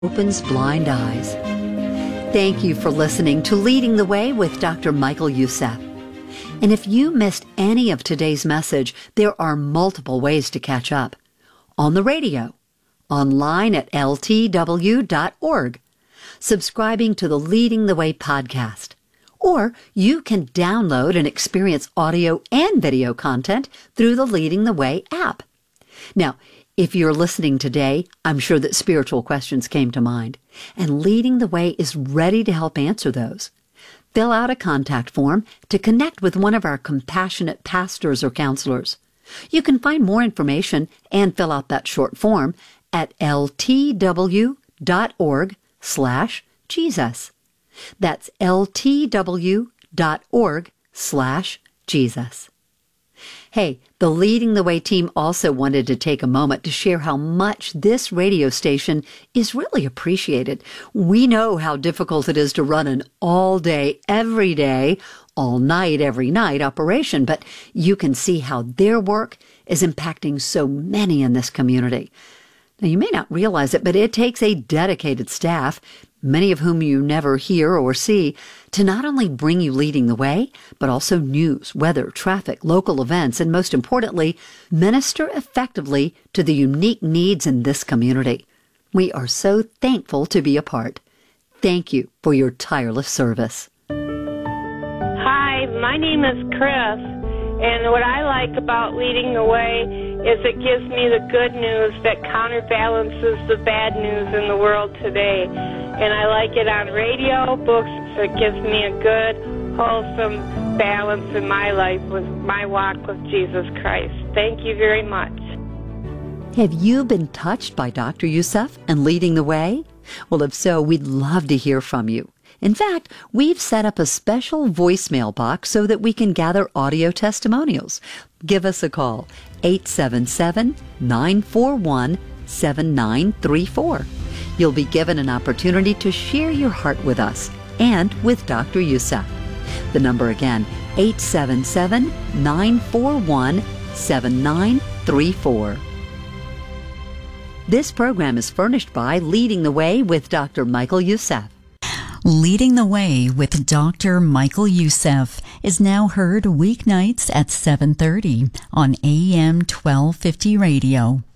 Opens blind eyes. Thank you for listening to Leading the Way with Dr. Michael Youssef. And if you missed any of today's message, there are multiple ways to catch up. On the radio, online at ltw.org, subscribing to the Leading the Way podcast, or you can download and experience audio and video content through the Leading the Way app. Now, if you're listening today, I'm sure that spiritual questions came to mind, and Leading the Way is ready to help answer those. Fill out a contact form to connect with one of our compassionate pastors or counselors. You can find more information and fill out that short form at ltw.org/Jesus. That's ltw.org/Jesus. Hey, the Leading the Way team also wanted to take a moment to share how much this radio station is really appreciated. We know how difficult it is to run an all-day, every day, all night, every night operation, but you can see how their work is impacting so many in this community. Now, you may not realize it, but it takes a dedicated staff, many of whom you never hear or see, to not only bring you Leading the Way, but also news, weather, traffic, local events, and most importantly, minister effectively to the unique needs in this community. We are so thankful to be a part. Thank you for your tireless service. Hi, my name is Chris, and what I like about Leading the Way is it gives me the good news that counterbalances the bad news in the world today. And I like it on radio, books, so it gives me a good, wholesome balance in my life with my walk with Jesus Christ. Thank you very much. Have you been touched by Dr. Youssef and Leading the Way? Well, if so, we'd love to hear from you. In fact, we've set up a special voicemail box so that we can gather audio testimonials. Give us a call, 877-941-7934. You'll be given an opportunity to share your heart with us and with Dr. Youssef. The number again, 877-941-7934. This program is furnished by Leading the Way with Dr. Michael Youssef. Leading the Way with Dr. Michael Youssef is now heard weeknights at 7:30 on AM 1250 radio.